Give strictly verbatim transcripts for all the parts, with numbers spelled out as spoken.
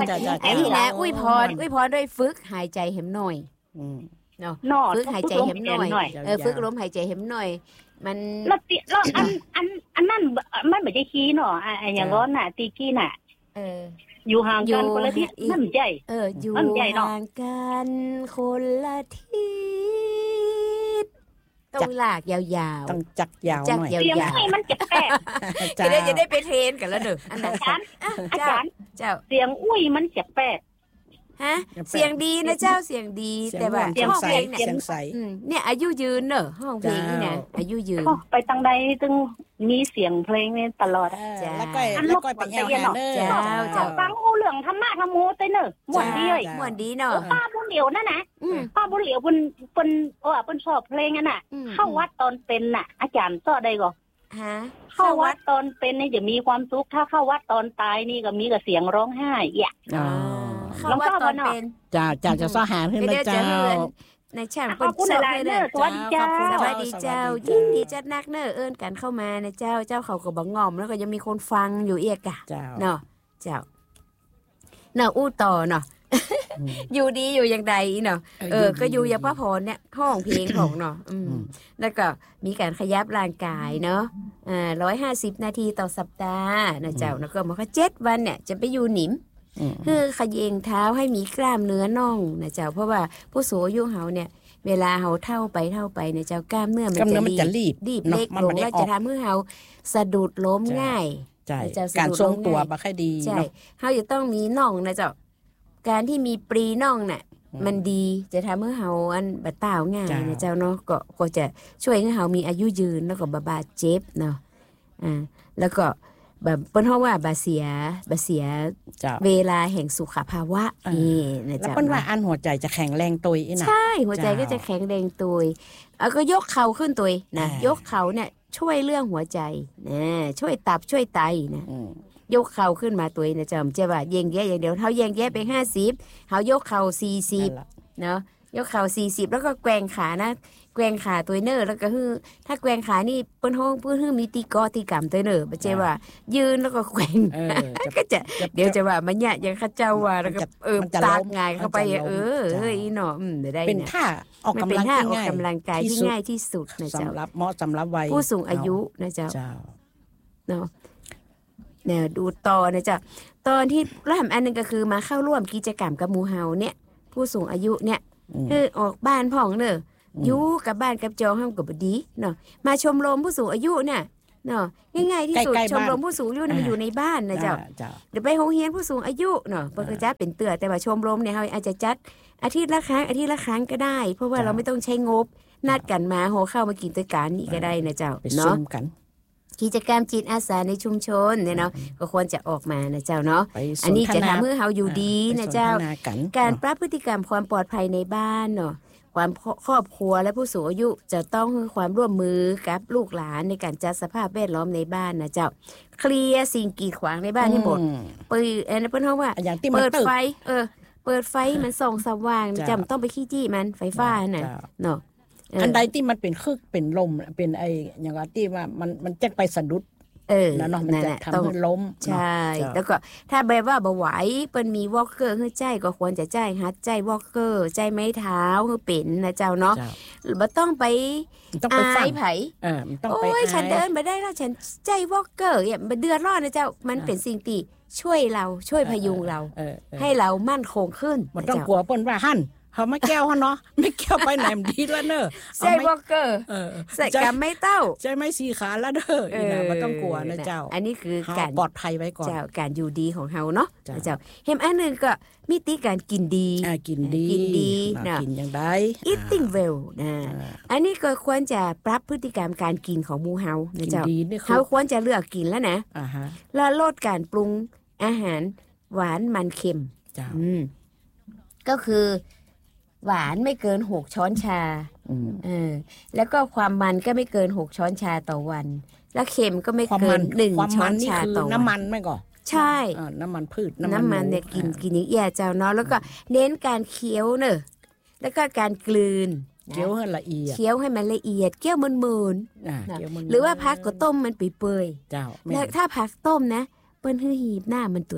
ไอ้นี่นะอุ้ยพรอุ้ยพรด้วยฝึกหายใจเห็มหน่อยเนาะฝึกหายใจเห็มหน่อยเออฝึกลมหายใจเห็มหน่อยมันแล้วติแล้วอันอันอันนั้นมันไม่ใช่ขี้เนาะไอ้อย่างร้อนน่ะตีกี้น่ะเอออยู่ห่างกันคนละทิศมันใหญ่เอออยู่ห่างกันคนละทิศต้องลากยาวๆต้องจักยาวหน่อยเสียงให้มันเจ็บแปดจะได้จะได้ไปเทรนกันแล้วเด้ออันนั้นอาจารย์อาจารย์เจ้าเสียงอุ้ยมันเจ็บแปดฮะเสียงดีนะเจ้าเสียงดีแต่ว่าห้องเพลงเนี่ยเนี่ยอายุยืนเนอะห้องเพลงนี่นะอายุยืนไปทางใดตึงมีเสียงเพลงนี่ตลอดแล้วก็แล้วก็ไปแอลแฮนเนอร์เจ้าฟังหูเหลืองธรรมะธรรมโมเตเนอร์ม่วนดีเอ้ยม่วนดีเนาะป้าบุญเหลียวนั่นนะป้าบุญเหลียวเพิ่นเพิ่นเออเพิ่นชอบเพลงนั่นน่ะเข้าวัดตอนเป็นน่ะอาจารย์สอนได้ก่อฮะเข้าวัดตอนเป็นนี่จะมีความสุขถ้าเข้าวัดตอนตายนี่ก็มีกับเสียงร้องไห้อ่ะอ๋อเข้าวัดตอนเป็นจ้าจ้าจะซ้อหาขึ้นมาเจ้าในช่างเปิ้นเสิร์ฟให้เด้อสวัสดีเจ้าสวัสดีเจ้ายินดีจัดนักเน้อเอิ้นกันเข้ามานะเจ้าเจ้าเขาก็บ่ง่อมแล้วก็ยังมีคนฟังอยู่เอียกะเนาะเจ้าเนาะอู้ต่อเนาะอยู่ดีอยู่อย่างใดเนาะเออก็อยู่อย่างพระพรเนี่ยห้องเพลงของเนาะอืมแล้วก็มีการขยับร่างกายเนาะอ่าหนึ่งร้อยห้าสิบนาทีต่อสัปดาห์นะเจ้าแล้วก็มาก็เจ็ดวันเนี่ยจะไปอยู่หนิมคือขยิงเท้าให้มีกล้ามเนื้อน่องนะเจ้าเพราะว่าผู้สูงอายุเฮาเนี่ยเวลาเฮาเท่าไปเท่าไปเนี่ยเจ้ากล้ามเนื้อมันจะรีบรีบเล็กลงแล้วจะทำให้เฮาสะดุดล้มง่ายการทรงตัวบ่ค่อยดีใช่เฮาจะต้องมีน่องนะเจ้าการที่มีปรีน่องน่ะมันดีจะทำให้เฮาอันบ่ต้าวง่ายนะเจ้าเนาะก็ก็จะช่วยให้เฮามีอายุยืนแล้วก็บ่บาดเจ็บเนาะอ่าแล้วก็แบบเปิ้นเฮาว่าบ่เสียบ่เสียเวลาแห่งสุขภาวะนี่นะเจ้าแล้วเปิ้นว่าอันหัวใจจะแข็งแรงตุยอีน่ะใช่หัวใจก็จะแข็งแรงตุยเอาก็ยกเข่าขึ้นตุยนะยกเข่าเนี่ยช่วยเรื่องหัวใจนะช่วยตับช่วยไตนะยกเข่าขึ้นมาตุยนะเจ้าจะว่าแยงแยะอย่างเดียวเฮาแยงแยะไปห้าสิบเฮายกเข่าสี่สิบเนาะยกเข่าสี่สิบแล้วก็แกว่งขานะแกว่งขาตัวเนอร์แล้วก็คือถ้าแกว่งขานี่เปิ้นห้องเปิ้นคือมีตีกอตีกำตัวเนอร์บ่ใช่ว่ายืนแล้วก็แกว่งก็จะเดี๋ยวจะว่ามันเนี่ยอย่างข้าเจ้าว่าแล้วก็เออตากง่ายเข้าไปเออเฮ้ยเนาะอืมได้เป็นท่าออกกำลังที่ง่ายออกกำลังกายที่ง่ายที่สุดนะเจ้าสำหรับเหมาะสำหรับวัยผู้สูงอายุนะเจ้าเนาะเนี่ยดูต่อนะเจ้าตอนที่แล้วอันนึงก็คือมาเข้าร่วมกิจกรรมกับหมู่เฮาเนี่ยผู้สูงอายุเนี่ยคือออกบ้านพ่องเนอะอยู่กับบ้านกับจองห้องกับบดีเนาะมาชมรมผู้สูงอายุเนี่ยเนาะง่ายๆที่สุดชมรมผู้สูงอายุมันอยู่ในบ้านนะเจ้าเดี๋ยวไปโรงเรียนผู้สูงอายุเนาะเพิ่นก็จะเป็นเตือแต่ว่าชมรมเนี่ยเฮาอาจจะจัดอาทิตย์ละครั้งอาทิตย์ละครั้งก็ได้เพราะว่าเราไม่ต้องใช้งบนัดกันมาโหเข้ามากินด้วยกันนี่ก็ได้นะเจ้าเนาะกิจกรรมจิตอาสาในชุมชนเนี่ยเนาะก็ควรจะออกมานะเจ้าเนาะอันนี้จะทำให้เฮาอยู่ดีนะเจ้าการปรับพฤติกรรมความปลอดภัยในบ้านเนาะความครอบครัวและผู้สูงอายุจะต้องให้ความร่วมมือกับลูกหลานในการจัดสภาพแวดล้อมในบ้านนะเจ้าเคลียร์สิ่งกีดขวางในบ้านให้หมดเปิดอันนั้นเพิ่นเฮาว่าเปิดไฟเออเปิดไฟมันส่องสว่างจำต้องไปขี้จี้มันไฟฟ้าน่ะเนาะอันใดที่มันเป็นคึกเป็นลมเป็นไอ้อย่างว่าที่ว่ามันมันจะไปสะดุดเออนั่นเนาะมันจะทำให้ล้มใช่แล้วก็ถ้าแบบว่าบ่ไหวเปิ้นมีวอล์กเกอร์ให้ใจก็ควรจะใจฮัดใจวอล์กเกอร์ใจไม้เท้าคือเป็นนะเจ้าเนาะบ่ต้องไปต้องไปฟังไผเออมันต้องไปโอ้ยฉันเดินบ่ได้แล้วฉันใจวอล์กเกอร์เนี่ยเดือดร้อนนะเจ้ามันเป็นสิ่งที่ช่วยเราช่วยพยุงเราให้เรามั่นคงขึ้นบ่ต้องกลัวเปิ้นว่าหั่นเฮาไม่แก้วฮะเนาะไม่แก้วไปไหนมันดีแล้วเนอะใส่วอล์กเกอร์ใส่กำไม่เต้าใช่ไม่สีขาแล้วเด้ออีน่ะบ่ต้องกลัวนะเจ้าอันนี้คือการปลอดภัยไว้ก่อนเจ้าการอยู่ดีของเฮาเนาะเจ้าเห็นอันนึงก็มิติการกินดีอ่ากินดีกินดีนะกินอย่างใด eating well นะอันนี้ก็ควรจะปรับพฤติกรรมการกินของหมู่เฮานะเจ้าเฮาควรจะเลือกกินแล้วนะอ่าฮะแล้วลดการปรุงอาหารหวานมันเค็มจ้าอืมก็คือหวานไม่เกินหกช้อนชาเออแล้วก็ความมันก็ไม่เกินหกช้อนชาต่อวันแล้วเค็มก็ไม่เกินหนึ่งช้อนชาต่อวันน้ำมันไม่ก่อใช่น้ำมันพืชน้ำมันเนี่ยกินกินอย่างแย่เจ้าเนาะแล้วก็เน้นการเคี้ยวเนอะแล้วก็การกลืนเคี้ยวให้ละเอียดเคี้ยวให้มันละเอียดเคี้ยวมึนๆหรือว่าผักก็ต้มมันเปื่อยๆเจ้าแล้วถ้าผักต้มนะเปิ้นหื้อหีบหน้ามันตุ๋ย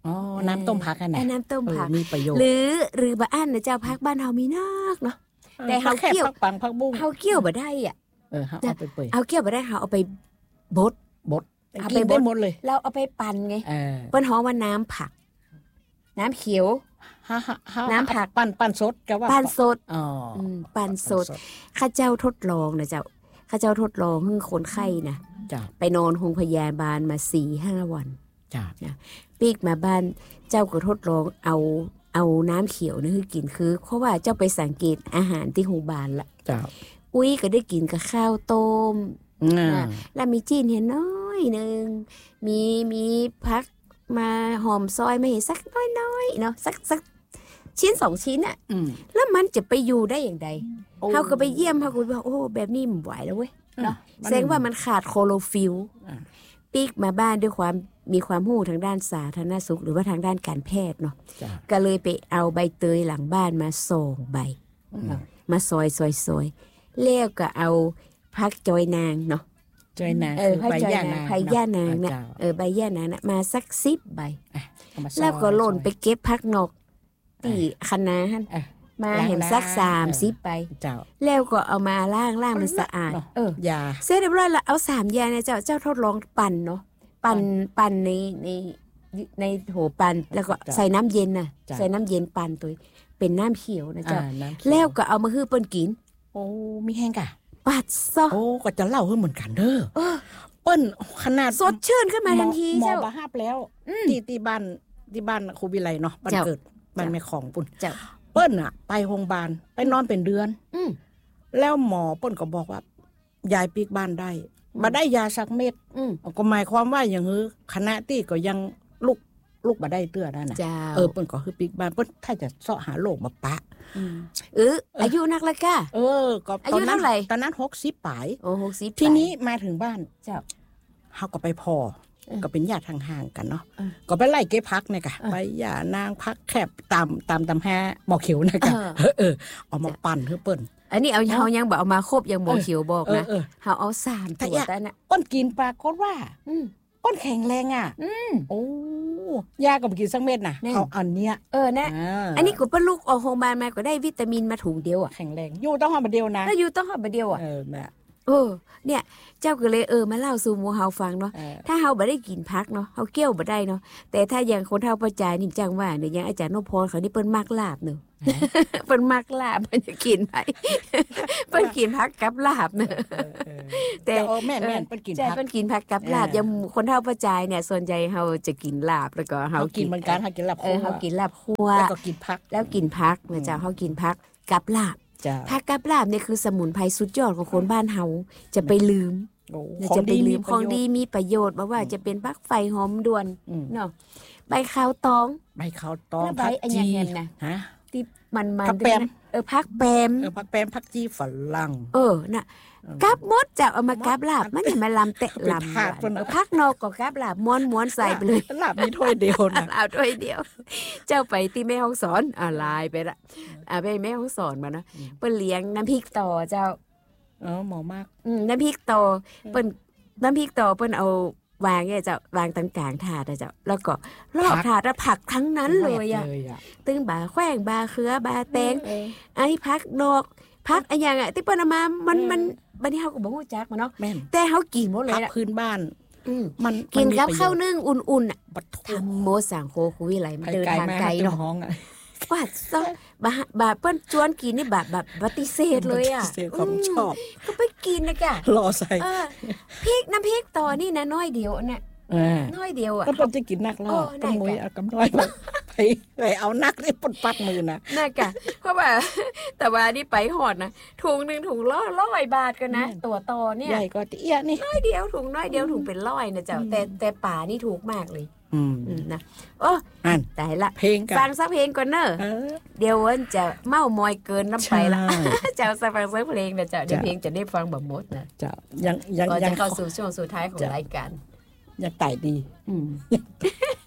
อ๋อน้ำต้มผักกันนะน้ำต้มผักมีประโยชน์หรือหรือบ้านนะเจ้าผักบ้านเฮามีนักเนาะแต่เฮาเกี่ยวผักปังผักบุ้งเฮาเกี่ยวบ่ได้อ่ะเออเฮาเอาไปเปื่อยเฮาเกี่ยวบ่ได้เฮาเอาไปบดบดเอาไปได้หมดเลยเราเอาไปปั่นไงเออเปิ้นฮ้อว่าน้ำผักน้ำเขียวน้ำผักปั่นปั่นสดก็ว่าปั่นสดอ๋อปั่นสดข้าเจ้าทดลองนะเจ้าข้าเจ้าทดลองให้คนไข้นะไปนอนโรงพยาบาลมา สี่ห้า วันจ้ะปีกมาบ้านเจ้าก็ทดลองเอาเอาน้ำเขียวนี่คือกินคือเพราะว่าเจ้าไปสังเกตอาหารที่โรงพยาบาลละจ้ะอุ้ยก็ได้กินกับข้าวต้มแล้วมีจีนเห็นน้อยนึงมีมีพักมาหอมซอยมาเห็นสักน้อยๆเนาะสักสักชิ้นสองชิ้นอ่ะแล้วมันจะไปอยู่ได้อย่างไรเขาก็ไปเยี่ยมเขาคุยว่าโอ้แบบนี้มันไหวแล้วเว้ยเนาะแสดงว่ามันขาดโคโรฟิลปีกมาบ้านด้วยความมีความรู้ทางด้านสาธารณสุขหรือว่าทางด้านการแพทย์เนาะก็เลยไปเอาใบเตยหลังบ้านมาสองใบมาซอยซอยซอยแล้วก็เอาพักจอยนางเนาะจอยนางเออใบย่านางใบย่านางนะเออใบย่านางนะมาสักสิบใบแล้วก็หล่นไปเก็บพักนกตีคณะฮั่นมาเห็นสักสามสิบใบแล้วก็เอามาล้างล้างมันสะอาดเออยาเสร็จเรียบร้อยแล้วเอาสามยาเนี่ยเจ้าเจ้าทดลองปั่นเนาะปั่นปั่นในในในโถปั่นแล้วก็ใส่น้ำเย็นน่ะใส่น้ำเย็นปั่นตัวเป็นน้ำเขียวนะเจ้าแล้วก็เอามาฮื้อเปิ้นกินโอ้มีแห้งกะปัดซอโอ้ก็จะเล่าให้เหมือนกันเด้อเปิ้นขนาดสดชื่นขึ้นมาทันทีเจ้าหมอบ่ฮับแล้วที่ที่บ้านที่บ้านครูวิไลเนาะบ้านเกิดบ้านแม่ของปุ่นเปิ้นอ่ะไปโรงพยาบาลไปนอนเป็นเดือนแล้วหมอเปิ้นก็บอกว่ายายปีกบ้านได้มาได้ยาสักเม็ดก็หมายความว่าอย่างฮื้อคณะที่ก็ยังลูกลูกมาได้เตื้อนั่นน่ะเออเปิ้นก็คือปีกบ้านเปิ้นถ้าจะเสาะหาโรคมาปะเอออายุนักละก้าเออก็อายุเท่าไหร่ตอนนั้นหกสิบปลายโอ้หกสิบทีนี้มาถึงบ้านเจ้าเฮาก็ไปพอก็เป็นญาติห่างๆกันเนาะก็ไปไล่เก็บผักเนี่ยกะไปย่านางผักแคบตามตามตำแฮหมอเขียวนะกะเออเอามาปั่นเพื่อเปิ้นอันนี้เอาเฮายังบ่เอามาครบยังหมอเขียวบอกนะเฮาเอาสามตัวแต่น่ะเปิ้นกินปรากฏว่าเปิ้นแข็งแรงอ่ะโอ้ยาก็บ่กินสักเม็ดน่ะเอาอันเนี้ยเออนะอันนี้ก็เปิ้นลูกออกโรงพยาบาลมาก็ได้วิตามินมาถุงเดียวอ่ะแข็งแรงอยู่ต้องหอมเดียวนะแล้วอยู่ต้องหอมเดียวอ่ะเออน่ะเออเนี่ยเจ้าก็เลยเออมาเล่าสู่หมู่เฮาฟังเนาะถ้าเฮาบ่ได้กินผักเนาะเฮาเกี่ยวบ่ได้เนาะแต่ถ้าอย่างคนเฮาประจายนี่จังว่าเนี่ยอย่างอาจารย์นพพรเขานี่เปิ้นมักลาบเนาะเปิ้นมักลาบเพิ่นจะกินไปเปิ้นกินผักกับลาบเนาะแต่แม่ๆเปิ้นกินผักใช่เปิ้นกินผักกับลาบอย่างคนเฮาประจายเนี่ยส่วนใหญ่เฮาจะกินลาบแล้วก็เฮากินเหมือนกันเฮากินลาบคั่วเฮากินลาบคั่วแล้วก็กินผักแล้วกินผักนะเจ้าเฮากินผักกับลาบผักกับลาบเนี่ยคือสมุนไพรสุดยอดของคนบ้านเฮาจะไปลืมจะไปลืมของดีมีประโยชน์ว่าว่าจะเป็นผักไฟหอมด่วนเนาะใบขาวตองใบขาวตองผักจีนะฮะที่มันๆด้วยนะเออผักแปมเออผักแปมผักจีฝรั่งเออน่ะกับมดจะเอามากับลาบมันอย่ามาลำเตะลำผักนอกก็กับลาบม้วนๆใส่ไปเลยลาบมีถ้วยเดียวนะลาบถ้วยเดียวเจ้าไปที่แม่ฮ่องสอนอ่าลายไปละอ่าไปแม่ฮ่องสอนมานะเปิ้นเลี้ยงน้ำพริกต่อเจ้าอ๋อหมอมากอืมน้ำพริกต่อเปิ้นน้ำพริกต่อเปิ้นเอาวางเนี่ยเจ้าวางตรงกลางถาดนะเจ้าแล้วก็รอบถาดแล้วผักทั้งนั้นเลยอ่ะตึงบาแขว้งบาเขือบาแตงไอ้ผักนอกผักอะไรอย่างอ่ะที่เปิ้นเอามามันมันบัดนี้เฮาก็บ่ฮู้จักมันเนาะแต่เฮากินหมดเลยอ่ะพื้นบ้านมันกินกับข้าวนึ่งอุ่นๆอ่ะทำโมสังโคคุวิไหลมันเดินทางไกลเนาะว่าซะบาบาเปิ้นชวนกินนี่แบบแบบปฏิเสธเลยอ่ะความชอบก็ไปกินนะกะรอใส่พริกน้ำพริกต่อนี่นะน้อยเดียวน่ะน้อยเดียวอ่ะก็ต้องจะกินนักแล้วต้องมุ้ยเอากำน้อยไปไปเอานักได้ปนปัดมือนะน่ะกะเพราะว่าแต่ว่านี่ไปหอดนะถุงนึงถุงร้อยร้อยบาทกันนะตัวต่อเนี่ยใหญ่กว่าเตี้ยนี่น้อยเดียวถุงน้อยเดียวถุงเป็นร้อยนะเจ้าแต่แต่ป่านี่ถูกมากเลยอืมนะโอ้ตายละเพลงฟังสักเพลงก่อนเนอะเดี๋ยววันจะเมามอยเกินน้ำไปละเจ้าสักฟังสักเพลงนะเจ้าเดี๋ยวเพลงจะได้ฟังแบบหมดนะเจ้ายังยังยังเข้าสู่ช่วงสุดท้ายของรายการยังไต่ดี